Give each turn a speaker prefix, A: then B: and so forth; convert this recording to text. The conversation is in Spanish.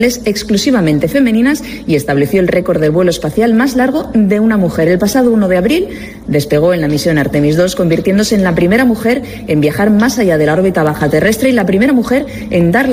A: exclusivamente femeninas y estableció el récord de vuelo espacial más largo de una mujer. El pasado 1 de abril despegó en la misión Artemis II, convirtiéndose en la primera mujer en viajar más allá de la órbita baja terrestre y la primera mujer en dar